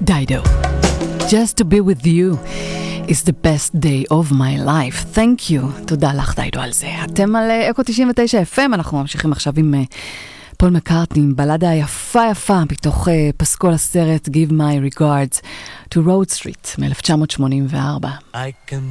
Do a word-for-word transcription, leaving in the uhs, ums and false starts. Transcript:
דיידו. Just to be with you is the best day of my life. Thank you. תודה לך דיידו על זה. אתם על אקו תשעים ותשע אף אם, אנחנו ממשיכים עכשיו עם פול מקארטני, בלדה יפה יפה בתוך פסקול הסרט Give My Regards to Road Street מ-אלף תשע מאות שמונים וארבע. I can